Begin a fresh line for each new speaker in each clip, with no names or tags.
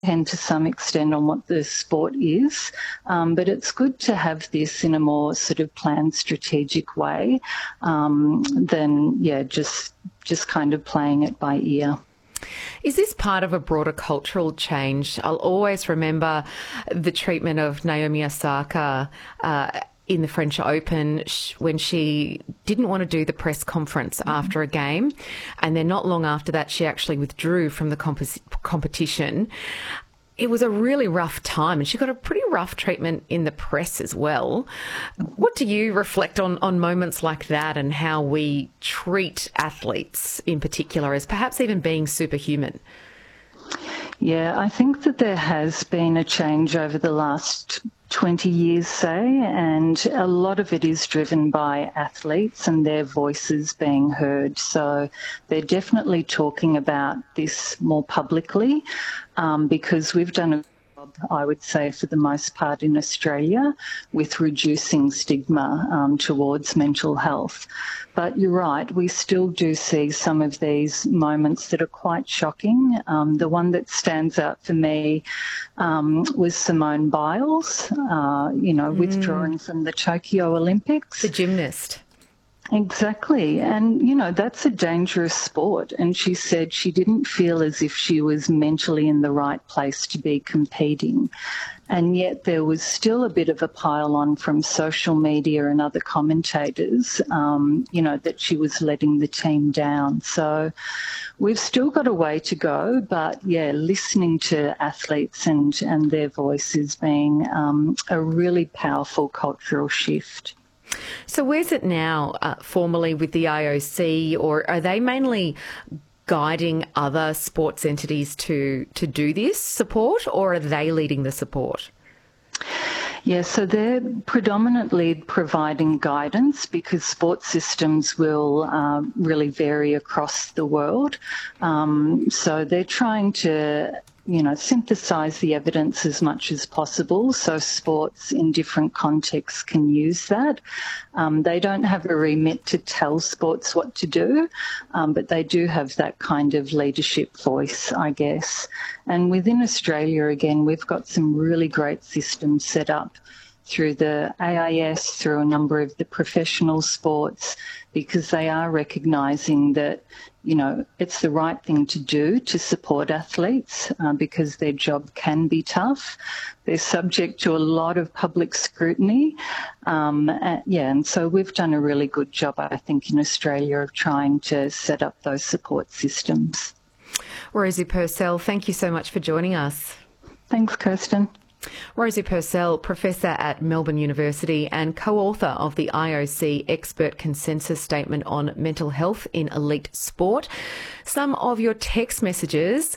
depend to some extent on what the sport is, but it's good to have this in a more sort of planned, strategic way than just kind of playing it by ear.
Is this part of a broader cultural change? I'll always remember the treatment of Naomi Osaka in the French Open when she didn't want to do the press conference after a game. And then not long after that, she actually withdrew from the competition. It was a really rough time, and she got a pretty rough treatment in the press as well. What do you reflect on moments like that and how we treat athletes in particular as perhaps even being superhuman?
Yeah, I think that there has been a change over the last 20 years, say, and a lot of it is driven by athletes and their voices being heard. So they're definitely talking about this more publicly because we've done a job, I would say, for the most part in Australia with reducing stigma towards mental health. But you're right, we still do see some of these moments that are quite shocking. The one that stands out for me was Simone Biles, withdrawing from the Tokyo Olympics.
The gymnast.
Exactly. And, that's a dangerous sport. And she said she didn't feel as if she was mentally in the right place to be competing. And yet there was still a bit of a pile-on from social media and other commentators, that she was letting the team down. So we've still got a way to go, but, listening to athletes and their voices being a really powerful cultural shift.
So where's it now formally with the IOC, or are they mainly guiding other sports entities to do this support, or are they leading the support?
Yeah, so they're predominantly providing guidance because sports systems will really vary across the world. So they're trying to synthesize the evidence as much as possible so sports in different contexts can use that. They don't have a remit to tell sports what to do, but they do have that kind of leadership voice, I guess. And within Australia, again, we've got some really great systems set up through the AIS, through a number of the professional sports, because they are recognising that, it's the right thing to do to support athletes because their job can be tough. They're subject to a lot of public scrutiny. And so we've done a really good job, I think, in Australia of trying to set up those support systems.
Rosie Purcell, thank you so much for joining us.
Thanks, Kirsten.
Rosie Purcell, Professor at Melbourne University and co-author of the IOC Expert Consensus Statement on Mental Health in Elite Sport. Some of your text messages,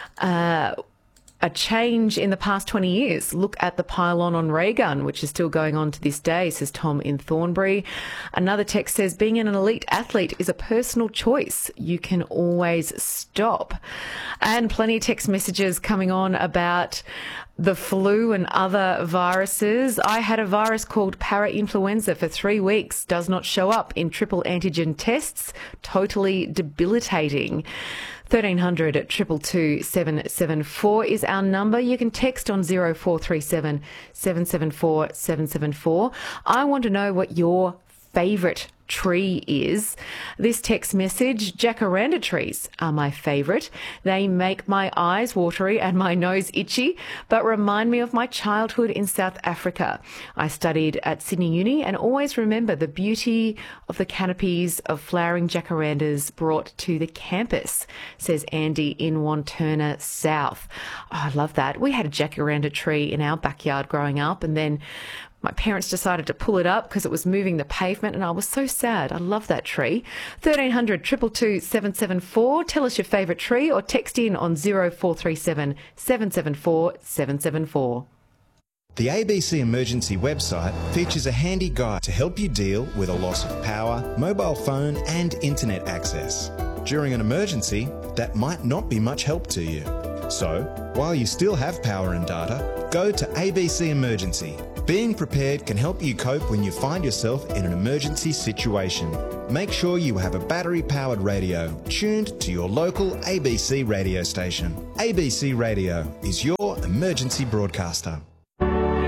a change in the past 20 years. Look at the pile-on ray gun, which is still going on to this day, says Tom in Thornbury. Another text says, being an elite athlete is a personal choice. You can always stop. And plenty of text messages coming on about the flu and other viruses. I had a virus called parainfluenza for 3 weeks, does not show up in triple antigen tests, totally debilitating. 1300 at 222 774 is our number. You can text on 0437 774 774. I want to know what your favourite tree is. This text message, jacaranda trees are my favourite. They make my eyes watery and my nose itchy, but remind me of my childhood in South Africa. I studied at Sydney Uni and always remember the beauty of the canopies of flowering jacarandas brought to the campus, says Andy in Wanturna South. Oh, I love that. We had a jacaranda tree in our backyard growing up, and then my parents decided to pull it up because it was moving the pavement, and I was so sad. I love that tree. 1300 222 774. Tell us your favourite tree or text in on 0437 774 774.
The ABC Emergency website features a handy guide to help you deal with a loss of power, mobile phone and internet access. During an emergency, that might not be much help to you. So, while you still have power and data, go to ABC Emergency. Being prepared can help you cope when you find yourself in an emergency situation. Make sure you have a battery-powered radio tuned to your local ABC radio station. ABC Radio is your emergency broadcaster.